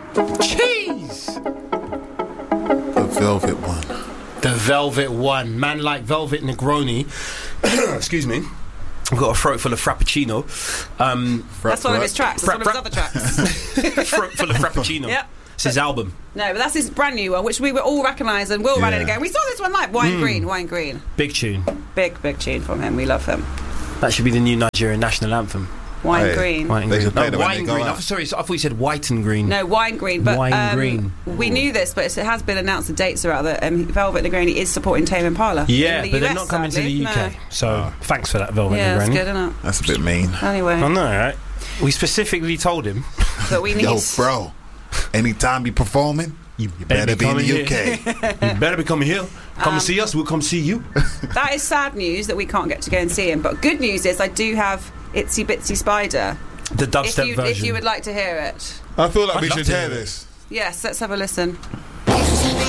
Cheese! The Velvet One. The Velvet One. Man like Velvet Negroni. Excuse me. I've got a throat full of Frappuccino. That's one of his tracks. That's one of his other tracks. Throat full of Frappuccino. Yep. It's his album. No, but that's his brand new one, which we will all recognise and will run it again. We saw this one live. Wine Green. Big tune. Big tune from him. We love him. That should be the new Nigerian national anthem. Wine Green. Wine They Green. should play No, them when Wine they go Green. out. Sorry, I thought you said White and Green. No, Wine Green. But Wine Green. we knew this, but it has been announced. The dates are out that Velvet Negroni is supporting Tame Impala. Yeah, in the but they're US, not coming sadly. to the UK. No. So thanks for that, Velvet Yeah, that's Negroni. good, isn't it? That's a bit mean. Anyway, I know, right? We specifically told him. but we need. Yo, bro, anytime you performing, you better be in the UK. You better be coming here. Come and see us, we'll come see you. That is sad news that we can't get to go and see him. But good news is I do have Itsy Bitsy Spider. The dubstep version. If you would like to hear it. I feel like I'd we love should to hear hear it. this. Yes, let's have a listen. Every